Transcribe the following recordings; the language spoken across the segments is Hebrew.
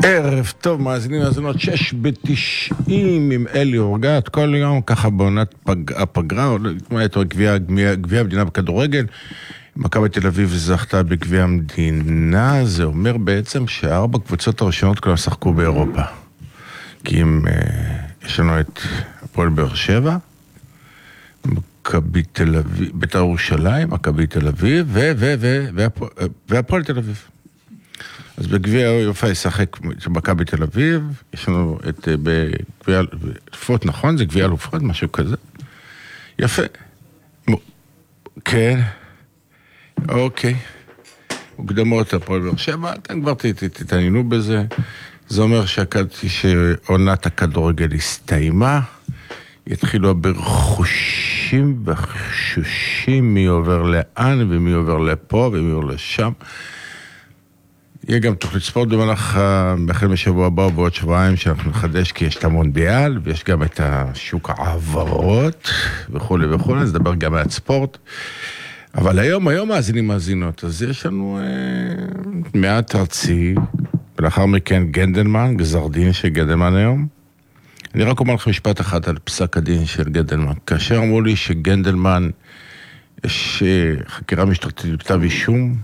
ערב טוב, מאזינים מאזינות 6:90 עם אלי אורגת, כל יום ככה בעונת הפגרה, גביע המדינה בכדורגל. מכבי תל אביב זכתה בגביע המדינה, זה אומר בעצם שארבע קבוצות הראשונות כולם שחקו באירופה. כי יש לנו את הפועל באר שבע, מכבי תל אביב, בית"ר ירושלים, מכבי תל אביב והפועל תל אביב. אז בגביע יופה ישחק מכבי תל אביב, יש לנו את בגביע אלופות, נכון? זה גביע אלופות, משהו כזה. יפה. כן. אוקיי. מוקדמות הפועל באר שבע, אתם כבר תתעניינו בזה. זה אומר שעונת הכדורגל הסתיימה, יתחילו הברכושים והחשושים מי עובר לאן ומי עובר לפה ומי עובר לשם. יהיה גם תוכנית ספורט במהלך החל משבוע הבא ובעוד שבועיים שאנחנו נחדש, כי יש את המונדיאל ויש גם את השוק העברות וכו' וכו', אז נדבר גם על ספורט. אבל היום מאזינות, אז יש לנו מעט ארצי, ולאחר מכן גנדלמן, גזר דין של גנדלמן היום. אני רק אומר לך משפט אחד על פסק הדין של גנדלמן. כאשר אמרו לי שגנדלמן יש חקירה משטרתית בכתב אישום,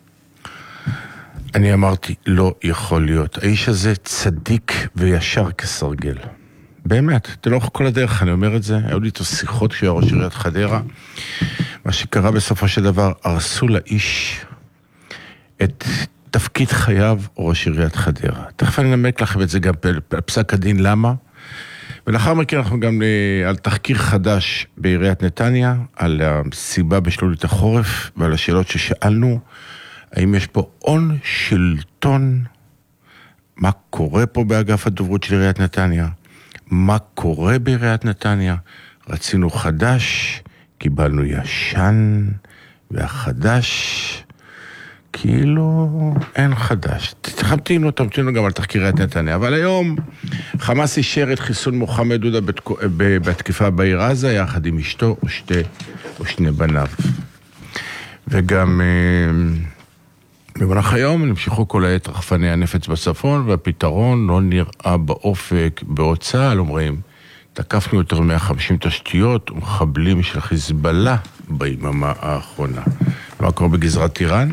אני אמרתי, לא יכול להיות. האיש הזה צדיק וישר כסרגל. באמת, לאורך כל הדרך אני אומר את זה. היו לי את השיחות כשהיה ראש עיריית חדרה. מה שקרה בסופו של דבר, הרסו לאיש את תפקיד חייו ראש עיריית חדרה. תכף אני נמק לכם את זה גם בפסק הדין, למה? ולאחר מכן אנחנו גם על תחקיר חדש בעיריית נתניה, על הסיבה בשלולית החורף ועל השאלות ששאלנו, האם יש פה הון שלטון? מה קורה פה באגף הדוברות של עיריית נתניה? מה קורה בעיריית נתניה? רצינו חדש, קיבלנו ישן, והחדש, כאילו אין חדש. תמתינו גם על תחקירי נתניה. אבל היום חמאס אישר את חיסון מוחמד עודה בתקיפה בעיר עזה, יחד עם אשתו או שני בניו. וגם במהלך היום נמשכו כל העת רחפני הנפץ בצפון, והפתרון לא נראה באופק. בעוד צה"ל אומרים, תקפנו יותר 150 תשתיות ומחבלים של חיזבאללה ביממה האחרונה. מה קורה בגזרת איראן?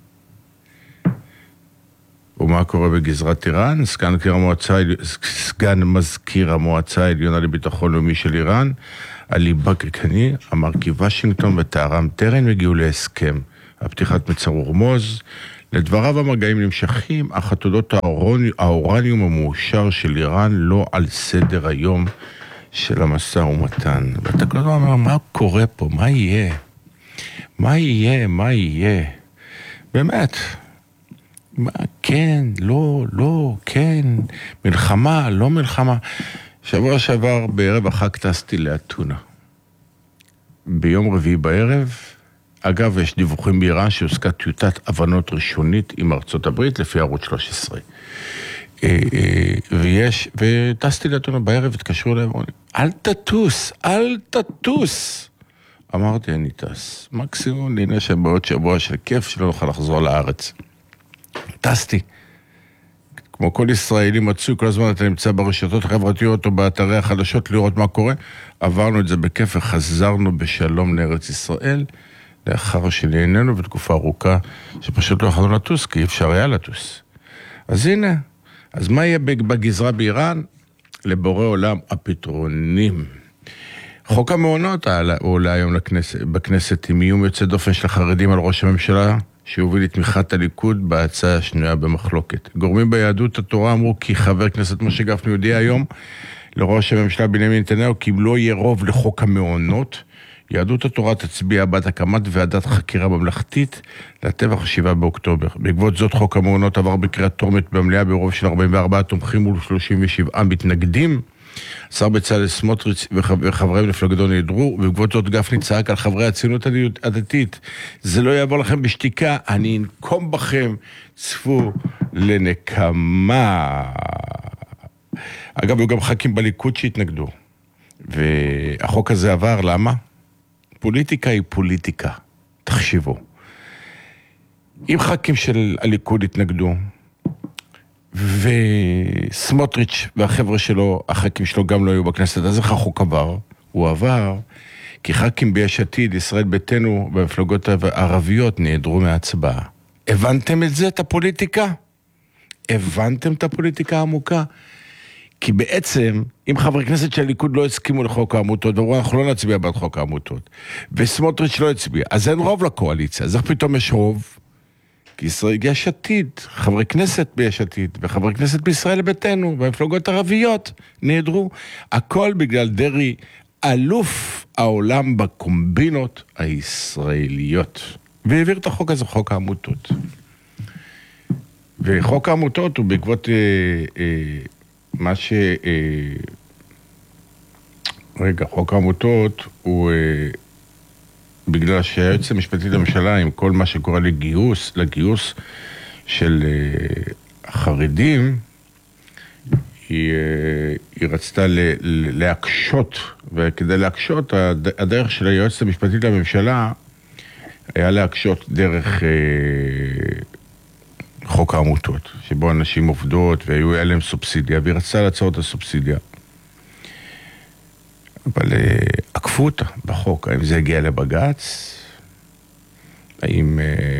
ומה קורה בגזרת איראן? סגן מזכיר המועצה העליונה לביטחון לאומי של איראן, עלי בכרי, אמר כי וושינגטון וטהרן טרם הגיעו להסכם הפתיחת מצר הורמוז. לדבריו המגעים נמשכים, אך עתודות האורניום המאושר של איראן לא על סדר היום של המשא ומתן. ואתה כל הזמן אומר, מה קורה פה? מה יהיה? מה יהיה? מה יהיה? באמת. מה, כן, לא, כן. מלחמה, לא מלחמה. שבוע שעבר בערב החג טסתי לאתונה. ביום רביעי בערב, אגב, יש דיווחים באיראן שהוסקה טיוטת הבנות ראשונית עם ארצות הברית לפי ערוץ 13. וטסתי לאתונה בערב, התקשרו אליי, אל תטוס. אמרתי, אני טס. מקסימום נהנה שבעוד שבוע של כיף שלא נוכל לחזור לארץ. טסתי. כמו כל ישראלי מצוי, כל הזמן אתה נמצא ברשתות החברתיות או באתרי החדשות לראות מה קורה. עברנו את זה בכיף וחזרנו בשלום לארץ ישראל, לאחר שנהנינו בתקופה ארוכה שפשוט לא יכולנו לטוס, כי אפשר היה לטוס. אז הנה, אז מה יהיה בגזרה באיראן? לבורא עולם הפתרונים. חוק המעונות עולה היום בכנסת עם איום יוצא דופן של החרדים על ראש הממשלה, שהוביל לתמיכת הליכוד בהצעה השנויה במחלוקת. גורמים ביהדות התורה אמרו כי חבר כנסת משה גפני הודיע היום לראש הממשלה בנימין נתניהו כי אם לא יהיה רוב לחוק המעונות, יהדות התורה תצביע בעד הקמת ועדת חקירה ממלכתית לטבח 7 באוקטובר. בעקבות זאת חוק המעונות עבר בקריאה טרומית במליאה ברוב של 44 תומכים מול 37 מתנגדים. שר בצלאל סמוטריץ' וחברי מפלגתו נעדרו, ובעקבות זאת גפני צעק על חברי הציונות הדתית, זה לא יעבור לכם בשתיקה, אני אנקום בכם, צפו לנקמה. אגב, היו גם ח"כים בליכוד שהתנגדו, והחוק הזה עבר, למה? פוליטיקה היא פוליטיקה, תחשיבו. אם ח"כים של הליכוד התנגדו, וסמוטריץ' והחבר'ה שלו, הח"כים שלו גם לא היו בכנסת, אז איך החוק עבר? הוא עבר כי ח"כים ביש עתיד, ישראל ביתנו והמפלגות הערביות נעדרו מההצבעה. הבנתם את זה, את הפוליטיקה? הבנתם את הפוליטיקה העמוקה? כי בעצם, אם חברי כנסת של הליכוד לא הסכימו לחוק העמותות, ואמרו, אנחנו לא נצביע בעד חוק העמותות, וסמוטריץ' לא הצביע, אז אין רוב לקואליציה, אז איך פתאום יש רוב? כי ישראל יש עתיד, חברי כנסת ביש עתיד, וחברי כנסת בישראל ביתנו, והמפלגות ערביות נעדרו. הכל בגלל דרעי, אלוף העולם בקומבינות הישראליות. והעביר את החוק הזה, חוק העמותות. וחוק העמותות הוא בעקבות מה ש... חוק העמותות הוא בגלל שהיועצת המשפטית לממשלה, עם כל מה שקורה לגיוס של החרדים, היא רצתה להקשות, וכדי להקשות, הדרך של היועצת המשפטית לממשלה היה להקשות דרך חוק העמותות, שבו אנשים עובדות והיו להם סובסידיה, והיא רצתה לעצור את הסובסידיה. אבל עקפו אותה בחוק, האם זה הגיע לבג"ץ, האם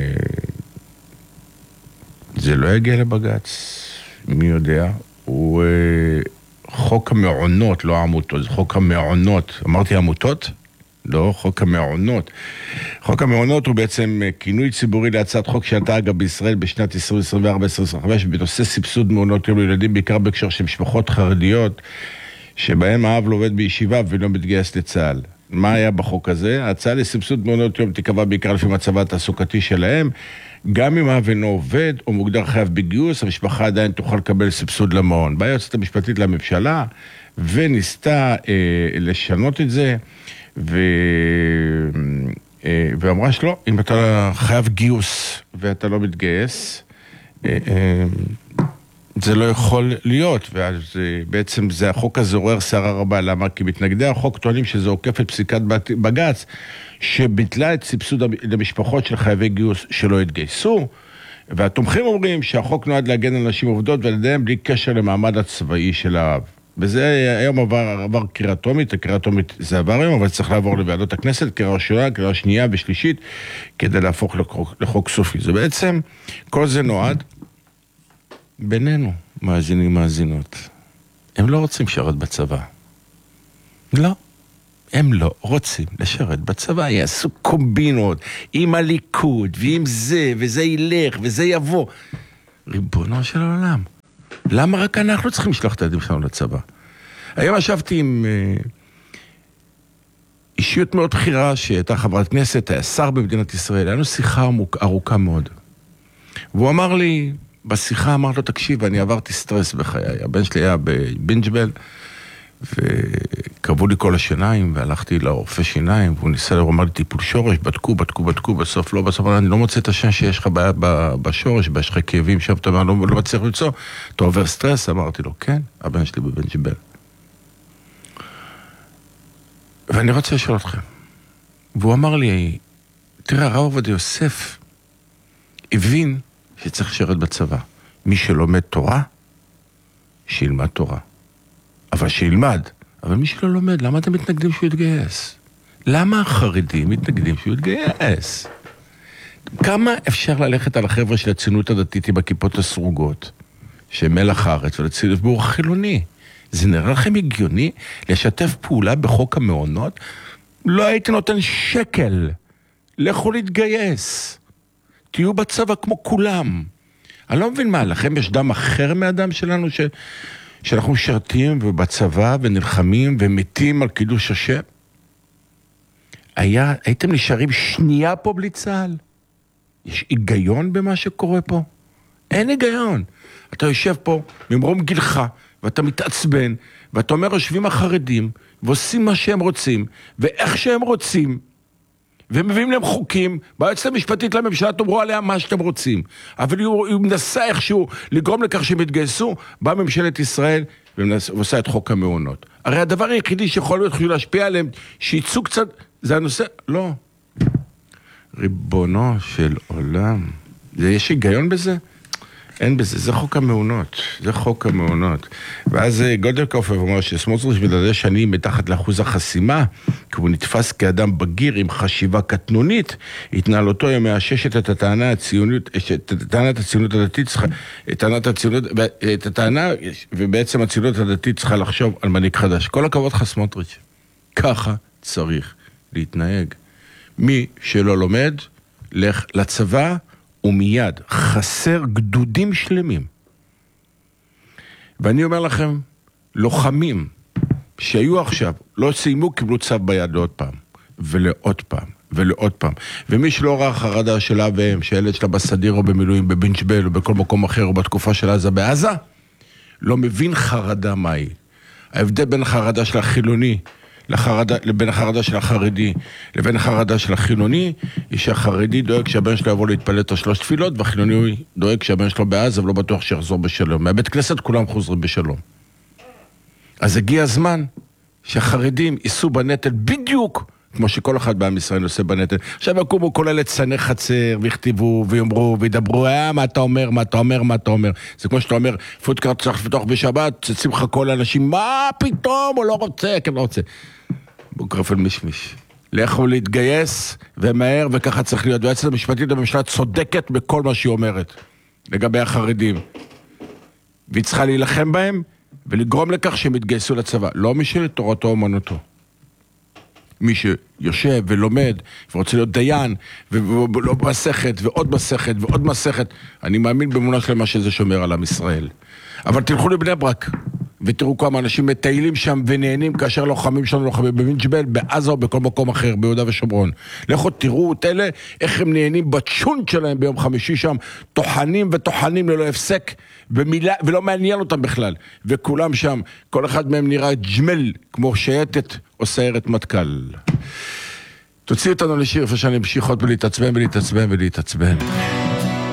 זה לא הגיע לבג"ץ, מי יודע, הוא חוק המעונות, לא העמותות, זה חוק המעונות, אמרתי עמותות? לא, חוק המעונות. חוק המעונות הוא בעצם כינוי ציבורי להצעת חוק שעלתה אגב בישראל בשנת 2024-2025, בנושא סבסוד מעונות יום לילדים, בעיקר בהקשר של משפחות חרדיות, שבהם האב לא עובד בישיבה ולא מתגייס לצה"ל. מה היה בחוק הזה? ההצעה לסבסוד מעונות יום תיקבע בעיקר לפי מצבה התעסוקתי שלהם, גם אם האב אינו עובד או מוגדר חייב בגיוס, המשפחה עדיין תוכל לקבל סבסוד למעון. באה היועצת המשפטית לממשלה וניסתה לשנות את זה, ואמרה שלא, אם אתה חייב גיוס ואתה לא מתגייס, זה לא יכול להיות, ואז בעצם זה החוק הזה עורר סערה רבה. למה? כי מתנגדי החוק טוענים שזה עוקף את פסיקת בג"ץ, שביטלה את סבסוד למשפחות של חייבי גיוס שלא התגייסו, והתומכים אומרים שהחוק נועד להגן על נשים עובדות ולידיהם בלי קשר למעמד הצבאי של האב. וזה היום עבר קריאה טרומית, הקריאה טרומית זה עבר היום, אבל צריך לעבור לוועדות הכנסת, קריאה ראשונה, קריאה שנייה ושלישית, כדי להפוך לחוק סופי. זה בעצם, כל זה נועד בינינו, מאזינים מאזינות. הם לא רוצים לשרת בצבא. לא. הם לא רוצים לשרת בצבא. יעשו קומבינות עם הליכוד, ועם זה, וזה ילך, וזה יבוא. ריבונו של העולם. למה רק אנחנו צריכים לשלוח את הילדים שלנו לצבא? היום ישבתי עם אישיות מאוד בחירה, שהייתה חברת כנסת, היה שר במדינת ישראל. היה לנו שיחה ארוכה מאוד. והוא אמר לי, בשיחה אמר לו, תקשיב, אני עברתי סטרס בחיי. הבן שלי היה בבינג'בל, וקרבו לי כל השיניים, והלכתי לרופא שיניים, והוא ניסה לרומר לי טיפול שורש, בדקו, בסוף אני לא מוצא את השם שיש לך בעיה בשורש, יש לך כאבים שם, אתה אומר, לא מצליח למצוא, אתה עובר סטרס? אמרתי לו, כן, הבן שלי בבינג'בל. ואני רוצה לשאול אתכם, והוא אמר לי, תראה, הרב עובדיה יוסף הבין שצריך לשרת בצבא. מי שלומד תורה, שילמד תורה. אבל שילמד. אבל מי שלא לומד, למה אתם מתנגדים שהוא יתגייס? למה החרדים מתנגדים שהוא יתגייס? כמה אפשר ללכת על החבר'ה של הציונות הדתית עם הכיפות הסרוגות, שהם מלח הארץ, ולציונות בור חילוני? זה נראה לכם הגיוני לשתף פעולה בחוק המעונות? לא הייתי נותן שקל. לכו להתגייס. תהיו בצבא כמו כולם. אני לא מבין מה, לכם יש דם אחר מהדם שלנו שאנחנו משרתים ובצבא ונלחמים ומתים על קידוש השם? הייתם נשארים שנייה פה בלי צהל? יש היגיון במה שקורה פה? אין היגיון. אתה יושב פה ממרום גילך ואתה מתעצבן ואתה אומר יושבים החרדים ועושים מה שהם רוצים ואיך שהם רוצים ומביאים להם חוקים, ביועצת המשפטית לממשלה תאמרו עליה מה שאתם רוצים, אבל הוא מנסה איכשהו לגרום לכך שהם יתגייסו, באה ממשלת ישראל ועושה את חוק המעונות. הרי הדבר היחידי שיכול להיות להשפיע עליהם, שיצאו קצת, זה הנושא, לא. ריבונו של עולם, יש היגיון בזה? אין בזה, זה חוק המעונות, זה חוק המעונות. ואז גולדקנופ אומר שסמוטריץ' מדדה שנים מתחת לאחוז החסימה, כי הוא נתפס כאדם בגיר עם חשיבה קטנונית, התנהלותו היא מאששת את הטענה הציונית, את טענת הציונות הדתית, את הטענה, ובעצם הציונות הדתית צריכה לחשוב על מנהיג חדש. כל הכבוד לך סמוטריץ', ככה צריך להתנהג. מי שלא לומד, לך לצבא, ומיד חסר גדודים שלמים. ואני אומר לכם, לוחמים שהיו עכשיו, לא סיימו, קיבלו צו ביד לעוד פעם, ולעוד פעם, ולעוד פעם. ומי שלא ראה חרדה שלה והם, שהילד שלה בסדיר או במילואים, בבינג'בל או בכל מקום אחר, או בתקופה של עזה בעזה, לא מבין חרדה מהי. ההבדל בין החרדה של החילוני, לבין החרדה של החרדי לבין החרדה של החילוני היא שהחרדי דואג שהבן שלו יבוא להתפלל את 3 תפילות, והחילוני דואג שהבן שלו בעזה ולא בטוח שיחזור בשלום. מהבית כנסת כולם חוזרים בשלום. אז הגיע הזמן שהחרדים יישאו בנטל בדיוק כמו שכל אחד בעם ישראל עושה בנטל. עכשיו יקומו כל אלה צני חצר ויכתבו ויאמרו וידברו, מה אתה אומר, מה אתה אומר, מה אתה אומר. זה כמו שאתה אומר, פודקאסט צריך לפתוח בשבת, צצים לך כל האנשים, מה פתאום, הוא לא רוצה, כן לא רוצה. בוקרפל מישמיש. לכו להתגייס ומהר, וככה צריך להיות. והיועצת המשפטית הממשלה צודקת בכל מה שהיא אומרת לגבי החרדים. והיא צריכה להילחם בהם ולגרום לכך שהם יתגייסו לצבא. לא מי שתורתו אומנותו. מי שיושב ולומד ורוצה להיות דיין ולא מסכת ועוד מסכת ועוד מסכת, אני מאמין באמונה שלמה שזה שומר על עם ישראל. אבל תלכו לבני ברק ותראו כמה אנשים מטיילים שם ונהנים כאשר לוחמים שלנו לוחמים במינג'בל, בעזה או בכל מקום אחר, ביהודה ושומרון. לכו תראו את אלה, איך הם נהנים בצ'ונט שלהם ביום חמישי שם, טוחנים וטוחנים ללא הפסק, ולא מעניין אותם בכלל. וכולם שם, כל אחד מהם נראה ג'מל, כמו שייטת או סיירת מטכ"ל. תוציא אותנו לשיר, איפה שאני אמשיך עוד ולהתעצבן ולהתעצבן ולהתעצבן.